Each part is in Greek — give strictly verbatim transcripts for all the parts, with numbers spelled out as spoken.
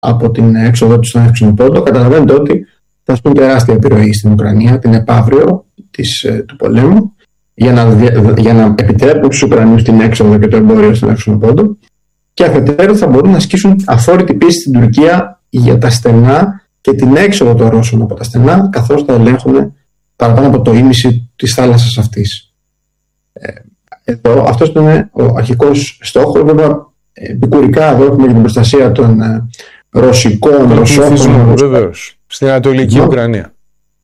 από την έξοδο του στον έξινο πόντο, καταλαβαίνετε ότι θα ασκούν τεράστια επιρροή στην Ουκρανία, την επαύριο της, του πολέμου, για να, για να επιτρέπουν στους Ουκρανούς την έξοδο και το εμπόριο στον έξινο πόντο, και αφετέρου θα μπορούν να ασκήσουν αφόρητη πίεση στην Τουρκία για τα στενά και την έξοδο των Ρώσων από τα στενά, καθώς θα ελέγχουν παραπάνω από το ίμιση της θάλασσας αυτής. Εδώ, αυτός ήταν ο αρχικός στόχος. Βέβαια, επικουρικά εδώ έχουμε την προστασία των ε, ρωσικών, ρωσόφωνων. Βεβαίως, στην Ανατολική ναι. Ουκρανία.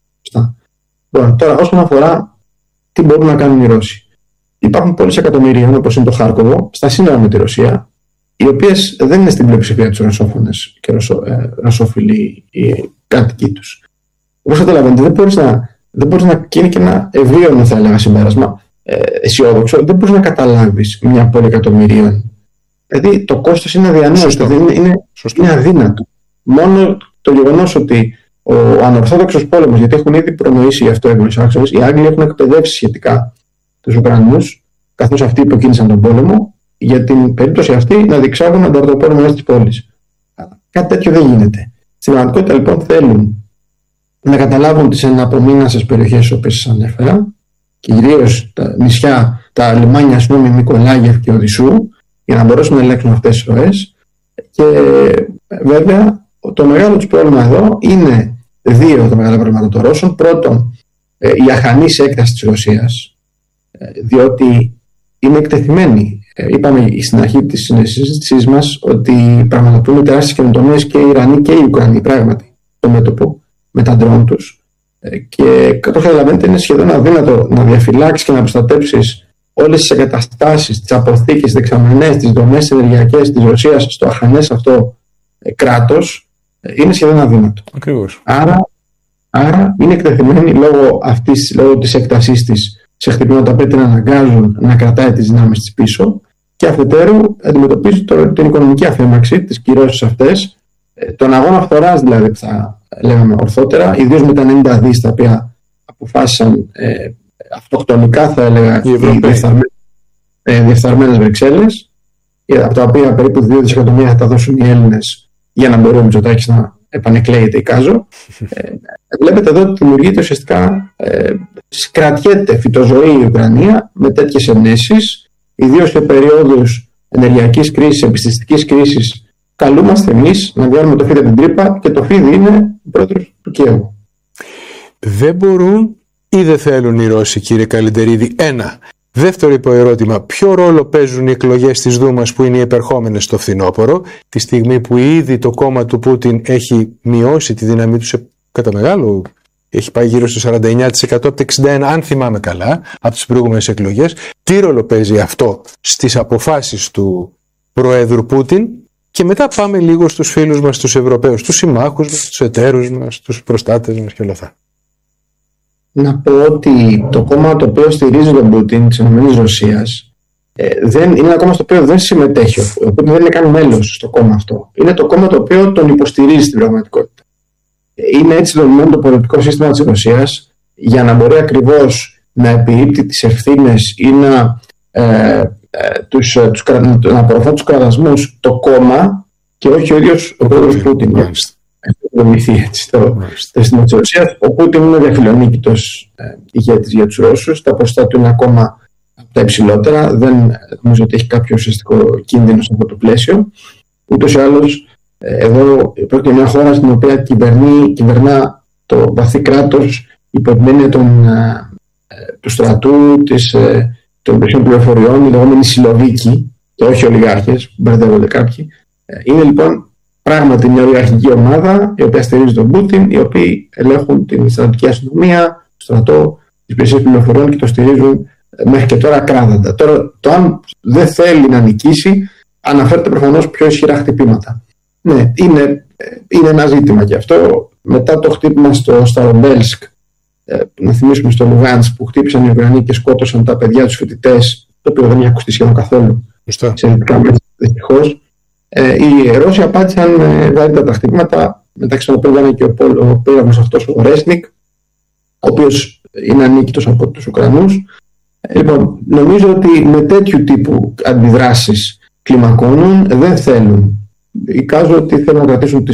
Λοιπόν, τώρα, όσον αφορά τι μπορούν να κάνουν οι Ρώσοι. Υπάρχουν πολλές εκατομμυρίων, όπως είναι το Χάρκοβο, στα σύνορα με τη Ρωσία, οι οποίες δεν είναι στην πλειοψηφία τους ρωσόφωνες και ρωσο, ε, ρωσόφιλοι οι κάτοικοι τους. Όπως καταλαβαίνετε, δεν μπορείς να, δεν μπορείς να γίνει και ένα ευίωνο, θα έλεγα, συμπέρασμα, ε, αισιόδοξο. Δεν μπορείς να καταλάβεις μια πόλη εκατομμυρίων. Δηλαδή το κόστος είναι αδιανόητο, είναι, είναι, είναι αδύνατο. Μόνο το γεγονός ότι ο ανορθόδοξος πόλεμος, γιατί έχουν ήδη προνοήσει γι' αυτό οι Αγγλοσάξονες, οι Άγγλοι έχουν εκπαιδεύσει σχετικά τους Ουκρανούς, καθώς αυτοί υποκίνησαν τον πόλεμο, για την περίπτωση αυτή να διεξάγουν ανταρτοπόλεμο μέσα της πόλης. Κάτι τέτοιο δεν γίνεται. Στην πραγματικότητα λοιπόν θέλουν να καταλάβουν τις εναπομείνασες περιοχές όπως σας ανέφερα, κυρίως τα νησιά, τα λιμάνια Σνούμι, Μικολάγεφ και Οδυσσού, για να μπορέσουν να ελέγξουν αυτές τις ροές. Και βέβαια το μεγάλο τους πρόβλημα εδώ είναι δύο τα μεγάλα προβλήματα των Ρώσων. Πρώτον, η αχανής έκταση της Ρωσίας, διότι είναι εκτεθειμένοι. Είπαμε στην αρχή της συζήτησής μας ότι πραγματοποιούν τεράστιες καινοτομίες και οι Ιρανοί και οι Ουκρανοί, πράγματι, στο μέτωπο με τα ντρόν τους. Και όπως καταλαβαίνετε, είναι σχεδόν αδύνατο να διαφυλάξεις και να προστατέψεις όλες τις εγκαταστάσεις, τις αποθήκες, τις δεξαμενές, τις δομές ενεργειακές της Ρωσίας στο αχανές αυτό κράτος. Είναι σχεδόν αδύνατο. Ακριβώς. Άρα, άρα είναι εκτεθειμένοι λόγω, αυτής, λόγω της έκτασής της σε χτυπήματα που την αναγκάζουν να κρατάει τις δυνάμεις της πίσω, και αφετέρου αντιμετωπίζουν το, την οικονομική αφέμαξη, τις κυρώσεις αυτές, τον αγώνα φθοράς δηλαδή, που θα λέγαμε ορθότερα, ιδίως με τα ενενήντα δις τα οποία αποφάσισαν ε, αυτοκτονικά, θα έλεγα, οι, οι διεφθαρμένες Βρυξέλλες, από τα οποία περίπου δύο δισεκατομμύρια θα τα δώσουν οι Έλληνες για να μπορεί ο Μητσοτάκης να επανεκλέγεται η Κάζο. ε, βλέπετε εδώ ότι δημιουργείται ουσιαστικά, ε, κρατιέται φυτοζωή η Ουκρανία με τέτοιες ενέσεις, ιδίως σε περίοδους ενεργειακής κρίσης, επιστηστικής κρίσης. Καλούμαστε εμείς να βγάλουμε το φίδι από την τρύπα, και το φίδι είναι ο πρόεδρος του Κιέβου. Δεν μπορούν ή δεν θέλουν οι Ρώσοι, κύριε Καλεντερίδη? Ένα. Δεύτερο υποερώτημα, ποιο ρόλο παίζουν οι εκλογές της Δούμας που είναι οι επερχόμενες στο φθινόπωρο, τη στιγμή που ήδη το κόμμα του Πούτιν έχει μειώσει τη δύναμή του σε, κατά μεγάλο, έχει πάει γύρω στο σαράντα εννέα τοις εκατό από το εξήντα ένα τοις εκατό, αν θυμάμαι καλά, από τις προηγούμενες εκλογές. Τι ρόλο παίζει αυτό στις αποφάσεις του Προέδρου Πούτιν? Και μετά πάμε λίγο στους φίλους μας, τους Ευρωπαίους, τους συμμάχους μας, τους εταίρους μας, τους προστάτες μας και όλα αυτά. Να πω ότι το κόμμα το οποίο στηρίζει τον Πούτιν της ΗΠΑ ε, δεν, είναι ένα κόμμα στο οποίο δεν συμμετέχει. Ο Πούτιν δεν είναι καν μέλος στο κόμμα αυτό. Είναι το κόμμα το οποίο τον υποστηρίζει στην πραγματικότητα. Είναι έτσι δομημένο το πολιτικό σύστημα της Ρωσίας, για να μπορεί ακριβώς να επιρρύπτει τις ευθύνες ή να, ε, ε, τους, ε, τους, να απορροφά τους κραδασμούς το κόμμα, και όχι ο ίδιος ο πρόεδρος Πούτιν. Δομηθεί έτσι το σύστημα της Ρωσίας. Ο Πούτιν είναι διαφιλονίκητος ε, ηγέτης για τους Ρώσους. Τα ποσοστά του είναι ακόμα από τα υψηλότερα. Δεν νομίζω ότι έχει κάποιο ουσιαστικό κίνδυνο σε αυτό το πλαίσιο. Ούτως ή άλλως, ε, εδώ πρόκειται μια χώρα στην οποία κυβερνεί, κυβερνά το βαθύ κράτος υπό την έννοια του στρατού, της, ε, των υπηρεσιών πληροφοριών, οι λεγόμενοι Σιλοβίκοι, και όχι ολιγάρχες, μπερδεύονται κάποιοι. Ε, είναι λοιπόν πράγματι μια ολιγαρχική ομάδα, η οποία στηρίζει τον Πούτιν, οι οποίοι ελέγχουν την στρατιωτική αστυνομία, το στρατό, τις υπηρεσίες πληροφοριών, και το στηρίζουν μέχρι και τώρα ακράδαντα. Τώρα, το αν δεν θέλει να νικήσει, αναφέρεται προφανώς πιο ισχυρά χτυπήματα. Ναι, είναι, είναι ένα ζήτημα και αυτό. Μετά το χτύπημα στο Σταρομπέλσκ, να θυμίσουμε στο Λουγάνσκ, που χτύπησαν οι Ουκρανοί και σκότωσαν τα παιδιά, τους φοιτητές, το οποίο δεν είχε ακουστεί σχεδόν καθόλου. Δυστυχώς. Ε, οι Ρώσοι απάντησαν ε, βαρύτερα τα χτύπηματα, μεταξύ των οποίων ήταν και ο, ο πύραυλος αυτός ο Ρέσνικ, ο οποίος είναι ανίκητος από τους Ουκρανούς. Ε, λοιπόν, νομίζω ότι με τέτοιου τύπου αντιδράσεις κλιμακώνουν, δεν θέλουν. Εικάζω ότι θέλουν να κρατήσουν τη